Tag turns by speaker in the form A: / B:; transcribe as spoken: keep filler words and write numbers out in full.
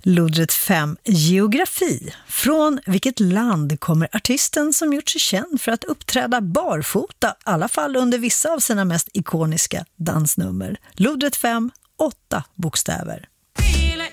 A: Lodrätt fem. Geografi. Från vilket land kommer artisten som gjort sig känd för att uppträda barfota, i alla fall under vissa av sina mest ikoniska dansnummer? Lodrätt fem. Åtta bokstäver.